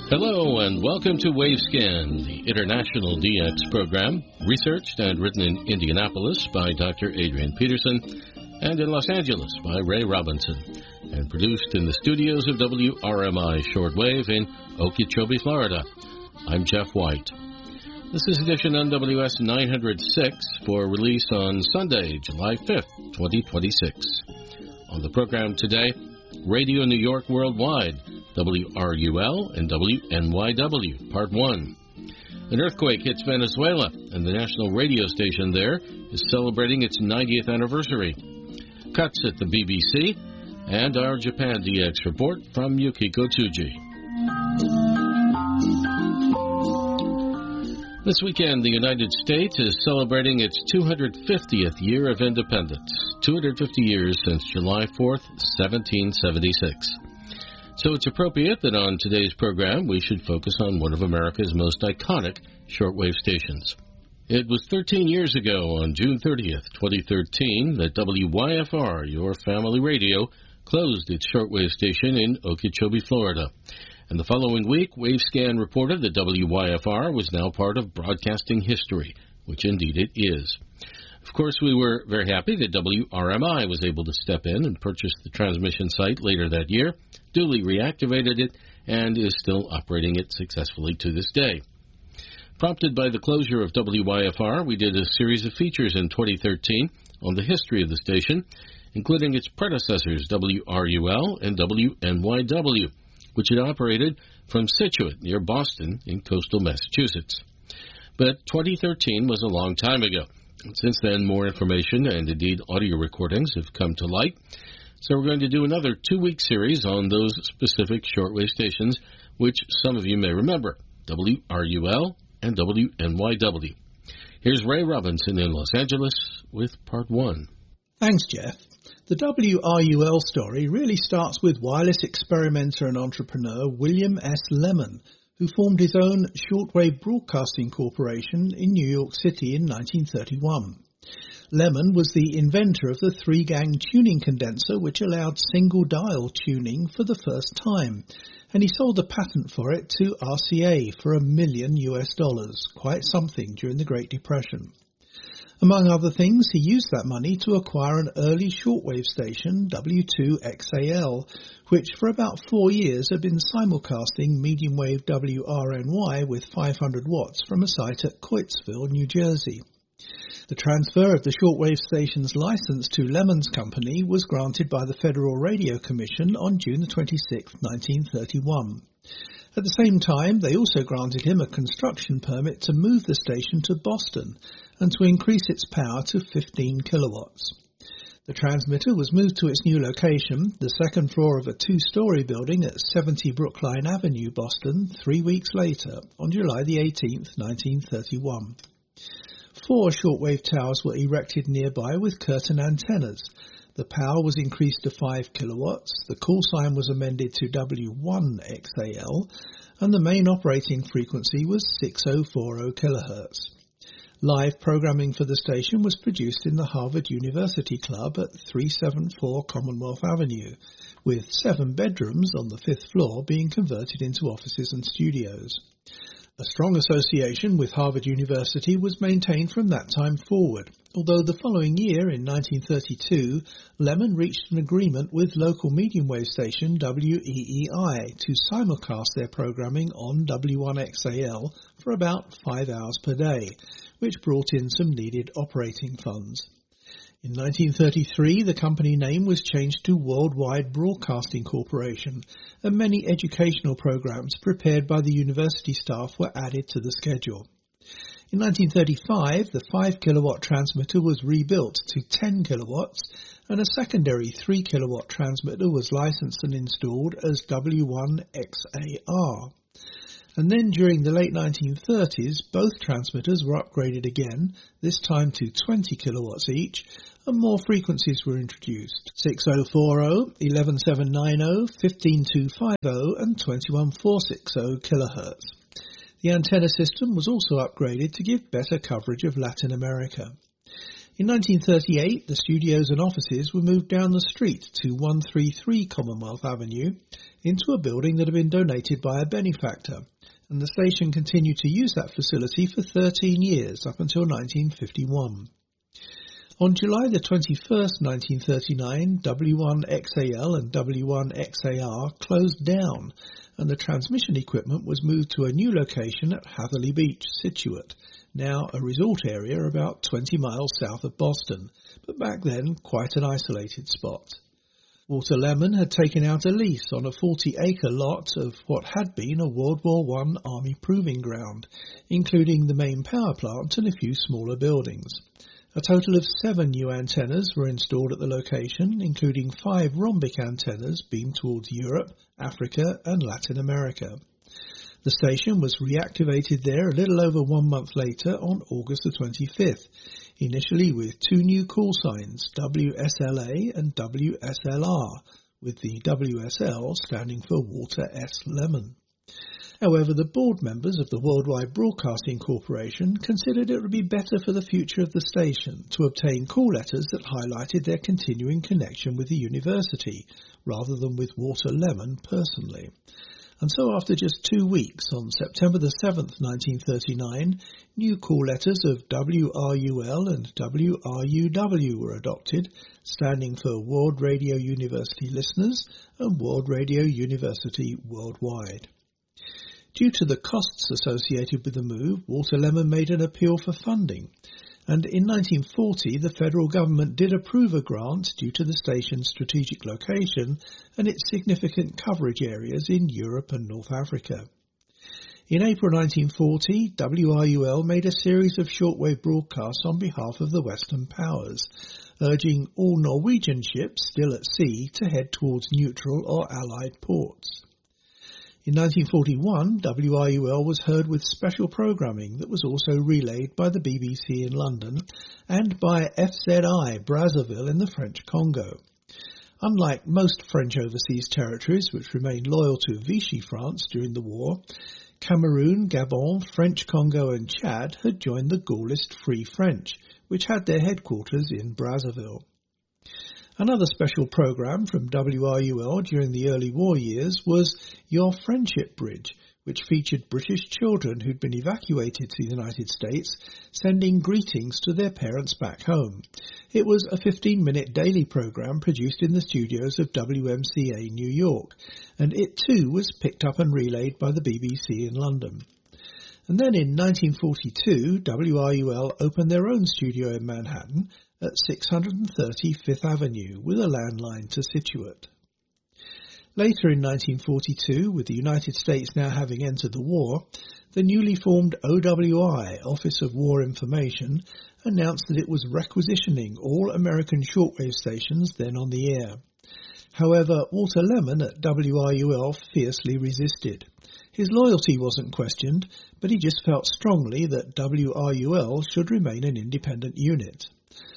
Hello and welcome to Wavescan, the International DX program, researched and written in Indianapolis by Dr. Adrian Peterson and in Los Angeles by Ray Robinson, and produced in the studios of WRMI Shortwave in Okeechobee, Florida. I'm Jeff White. This is edition NWS 906 for release on Sunday, July 5th, 2026. On the program today, Radio New York Worldwide, WRUL and WNYW, Part 1. An earthquake hits Venezuela, and the national radio station there is celebrating its 90th anniversary. Cuts at the BBC, and our Japan DX report from Yukiko Tsuji. This weekend, the United States is celebrating its 250th year of independence, 250 years since July 4th, 1776. So it's appropriate that on today's program we should focus on one of America's most iconic shortwave stations. It was 13 years ago, on June 30th, 2013, that WYFR, Your Family Radio, closed its shortwave station in Okeechobee, Florida. And the following week, Wavescan reported that WYFR was now part of broadcasting history, which indeed it is. Of course, we were very happy that WRMI was able to step in and purchase the transmission site later that year, duly reactivated it, and is still operating it successfully to this day. Prompted by the closure of WYFR, we did a series of features in 2013 on the history of the station, including its predecessors, WRUL and WNYW, which had operated from Scituate, near Boston, in coastal Massachusetts. But 2013 was a long time ago. Since then, more information and indeed audio recordings have come to light. So we're going to do another 2-week series on those specific shortwave stations, which some of you may remember, WRUL and WNYW. Here's Ray Robinson in Los Angeles with Part 1. Thanks, Jeff. The WRUL story really starts with wireless experimenter and entrepreneur William S. Lemon, who formed his own Shortwave Broadcasting Corporation in New York City in 1931. Lemon was the inventor of the 3-gang tuning condenser, which allowed single-dial tuning for the first time, and he sold the patent for it to RCA for $1 million, quite something during the Great Depression. Among other things, he used that money to acquire an early shortwave station, W2XAL, which for about 4 years had been simulcasting medium wave WRNY with 500 watts from a site at Coatesville, New Jersey. The transfer of the shortwave station's license to Lemon's company was granted by the Federal Radio Commission on June 26, 1931. At the same time, they also granted him a construction permit to move the station to Boston and to increase its power to 15 kilowatts. The transmitter was moved to its new location, the second floor of a 2-story building at 70 Brookline Avenue, Boston, 3 weeks later, on July the 18th, 1931. 4 shortwave towers were erected nearby with curtain antennas. The power was increased to 5 kilowatts, the call sign was amended to W1XAL, and the main operating frequency was 6040 kilohertz. Live programming for the station was produced in the Harvard University Club at 374 Commonwealth Avenue, with 7 bedrooms on the 5th floor being converted into offices and studios. A strong association with Harvard University was maintained from that time forward, although the following year, in 1932, Lemon reached an agreement with local medium wave station WEEI to simulcast their programming on W1XAL for about 5 hours per day, which brought in some needed operating funds. In 1933, the company name was changed to Worldwide Broadcasting Corporation, and many educational programs prepared by the university staff were added to the schedule. In 1935, the 5-kilowatt transmitter was rebuilt to 10 kilowatts, and a secondary 3-kilowatt transmitter was licensed and installed as W1XAR. And then during the late 1930s, both transmitters were upgraded again, this time to 20 kilowatts each, and more frequencies were introduced: 6040, 11790, 15250 and 21460 kilohertz. The antenna system was also upgraded to give better coverage of Latin America. In 1938, the studios and offices were moved down the street to 133 Commonwealth Avenue into a building that had been donated by a benefactor, and the station continued to use that facility for 13 years up until 1951. On July the 21st, 1939, W1XAL and W1XAR closed down, and the transmission equipment was moved to a new location at Hatherley Beach, Scituate, now a resort area about 20 miles south of Boston, but back then quite an isolated spot. Walter Lemon had taken out a lease on a 40-acre lot of what had been a World War I Army proving ground, including the main power plant and a few smaller buildings. A total of 7 new antennas were installed at the location, including 5 rhombic antennas beamed towards Europe, Africa and Latin America. The station was reactivated there a little over 1 month later on August the 25th, initially with 2 new call signs, WSLA and WSLR, with the WSL standing for Walter S. Lemon. However, the board members of the Worldwide Broadcasting Corporation considered it would be better for the future of the station to obtain call letters that highlighted their continuing connection with the university, rather than with Walter Lemon personally. And so after just 2 weeks, on September the 7th, 1939, new call letters of WRUL and WRUW were adopted, standing for World Radio University Listeners and World Radio University Worldwide. Due to the costs associated with the move, Walter Lemon made an appeal for funding, and in 1940 the federal government did approve a grant due to the station's strategic location and its significant coverage areas in Europe and North Africa. In April 1940, WRUL made a series of shortwave broadcasts on behalf of the Western powers, urging all Norwegian ships still at sea to head towards neutral or Allied ports. In 1941, WRUL was heard with special programming that was also relayed by the BBC in London and by FZI Brazzaville in the French Congo. Unlike most French overseas territories which remained loyal to Vichy France during the war, Cameroon, Gabon, French Congo and Chad had joined the Gaullist Free French, which had their headquarters in Brazzaville. Another special programme from WRUL during the early war years was Your Friendship Bridge, which featured British children who'd been evacuated to the United States, sending greetings to their parents back home. It was a 15-minute daily programme produced in the studios of WMCA New York, and it too was picked up and relayed by the BBC in London. And then in 1942, WRUL opened their own studio in Manhattan at 630 Fifth Avenue with a landline to Scituate. Later in 1942, with the United States now having entered the war, the newly formed OWI, Office of War Information, announced that it was requisitioning all American shortwave stations then on the air. However, Walter Lemon at WRUL fiercely resisted. His loyalty wasn't questioned, but he just felt strongly that WRUL should remain an independent unit.